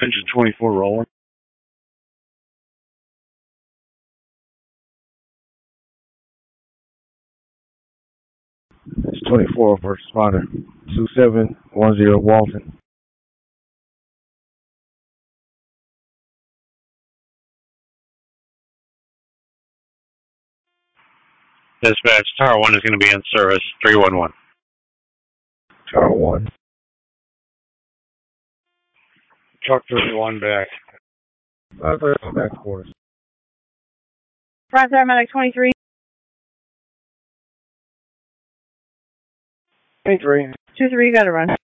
Engine 24 rolling. It's 24 for responder 2710 Walton. Dispatch, Tower 1 is going to be in service, 311. Tower 1. Truck 31 back. Back quarters. Front Medic 23. 23. 23, you gotta run.